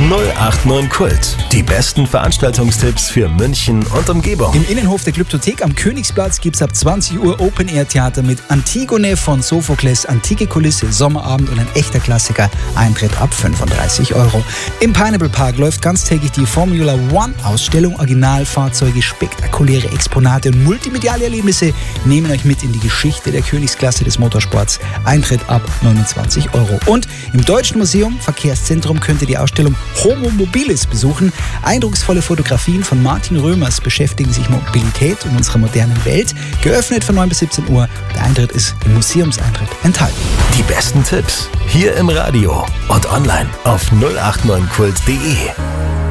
089 Kult. Die besten Veranstaltungstipps für München und Umgebung. Im Innenhof der Glyptothek am Königsplatz gibt es ab 20 Uhr Open-Air-Theater mit Antigone von Sophokles, antike Kulisse, Sommerabend und ein echter Klassiker. Eintritt ab 35 Euro. Im Pineapple Park läuft ganztägig die Formula One Ausstellung. Originalfahrzeuge, spektakuläre Exponate und multimediale Erlebnisse nehmen euch mit in die Geschichte der Königsklasse des Motorsports. Eintritt ab 29 Euro. Und im Deutschen Museum Verkehrszentrum könnt ihr die Ausstellung Homo Mobilis besuchen. Eindrucksvolle Fotografien von Martin Römers beschäftigen sich mit Mobilität in unserer modernen Welt. Geöffnet von 9 bis 17 Uhr. Der Eintritt ist im Museumseintritt enthalten. Die besten Tipps hier im Radio und online auf 089kult.de.